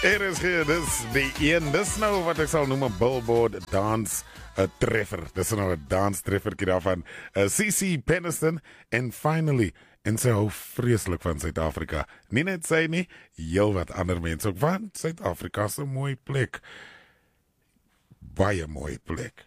Dis die een, dis nou wat ek sal noem 'n Billboard dans treffer. Dis nou 'n danstreffertjie daarvan CC Peniston en finally en sy hou vreeslik van Suid-Afrika. Nie net sy nie, heel wat ander mense ook, want Suid-Afrika is 'n mooi plek. Baie mooi plek.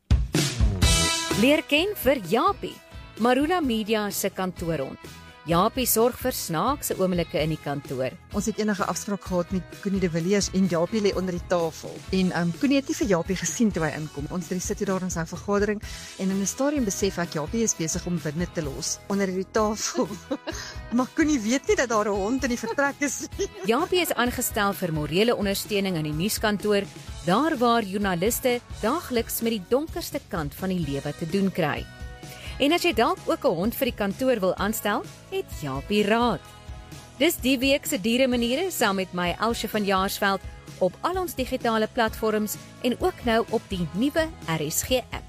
Leer ken vir Japie, Marula Media se kantoorhond. Japie sorg vir snaakse oomblikke in die kantoor. Ons het enige afspraak gehad met Koenie de Villiers en Japie lê onder die tafel. En Koenie het nie vir Japie gesien toe hy inkom. Ons drie sit hier daar in sy vergadering en in 'n stadium besef ek Japie is besig om winde te los onder die tafel. Maar Koenie weet nie dat daar 'n hond in die vertrek is nie. Japie is aangestel vir morele ondersteuning in die nuuskantoor, daar waar joernaliste daagliks met die donkerste kant van die lewe te doen kry. En as jy dalk ook 'n hond vir die kantoor wil aanstel, het Japie raad. Dis die week se dieremaniere saam met my Elsje van Jaarsveld op al ons digitale platforms en ook nou op die nuwe RSG app.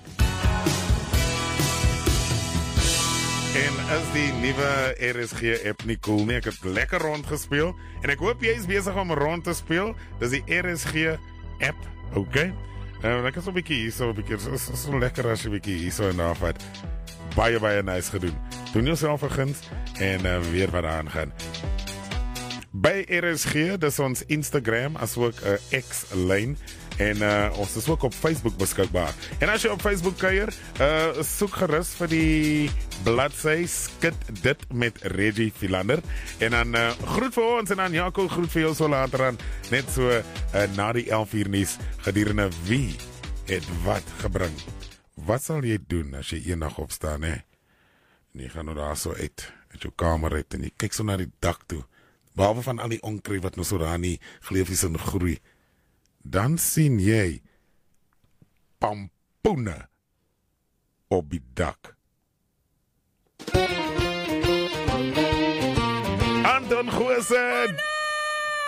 En is die nuwe RSG app nie cool nie? Ek het lekker rondgespeel en ek hoop jy is besig om rond te speel. Dis die RSG app, okay? Ek is 'n bietjie hier so 'n bietjie so lekker as 'n bietjie hier so en af wat baie nice gedoen. Doen jouself 'n guns en weer wat aangaan. By RSG, dis ons Instagram as ook 'n X-lyn en ons is ook op Facebook beskikbaar. En as jy op Facebook kuier, soek gerus vir die bladsy Skit dit met Reggie Philander en dan groet vir ons en dan Jaco groet vir jou so later aan net so na die 11 uur nuus gedurende wie het wat gebring. Wat sal jy doen as jy eendag opstaan, hè? En jy gaan nou daar so uit jou kamer uit en jy kyk so na die dak toe. Behalwe van al die onkruid wat nou so daar nie gleefies in groei. Dan sien jy pampoene op die dak. Anton Goosen!